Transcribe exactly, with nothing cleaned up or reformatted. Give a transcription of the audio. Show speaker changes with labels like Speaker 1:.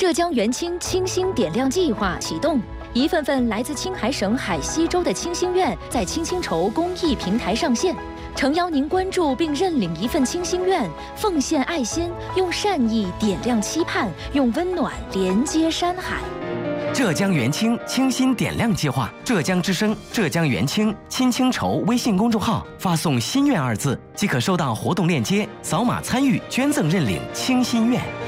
Speaker 1: 浙江元清清心点亮计划启动，一份份来自青海省海西州的清心愿在青青筹公益平台上线。诚邀您关注并认领一份清心愿，奉献爱心，用善意点亮期盼，用温暖连接山海。
Speaker 2: 浙江元清清心点亮计划，浙江之声、浙江元清青青筹微信公众号发送“心愿”二字，即可收到活动链接，扫码参与捐赠认领清心愿。